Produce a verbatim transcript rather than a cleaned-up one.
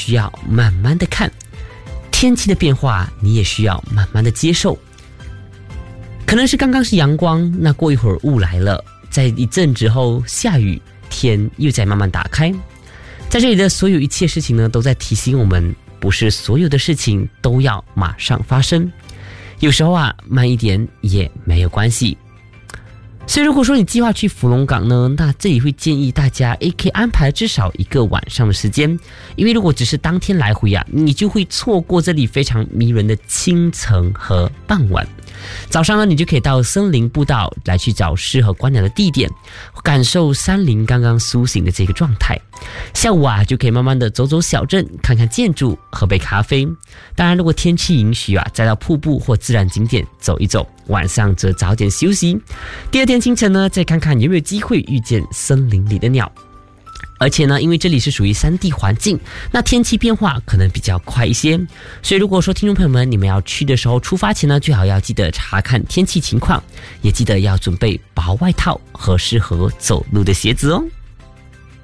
需要慢慢的看，天气的变化你也需要慢慢的接受。可能是刚刚是阳光，那过一会儿雾来了，在一阵之后下雨，天又在慢慢打开。在这里的所有一切事情呢，都在提醒我们，不是所有的事情都要马上发生，有时候啊，慢一点也没有关系。所以如果说你计划去福隆港呢，那这里会建议大家诶可以安排至少一个晚上的时间，因为如果只是当天来回啊，你就会错过这里非常迷人的清晨和傍晚。早上呢，你就可以到森林步道来去找适合观鸟的地点，感受山林刚刚苏醒的这个状态。下午啊，就可以慢慢的走走小镇，看看建筑，喝杯咖啡。当然如果天气允许啊，再到瀑布或自然景点走一走，晚上则早点休息。第二天清晨呢，再看看有没有机会遇见森林里的鸟。而且呢，因为这里是属于山地环境，那天气变化可能比较快一些，所以如果说听众朋友们你们要去的时候，出发前呢，最好要记得查看天气情况，也记得要准备薄外套和适合走路的鞋子哦。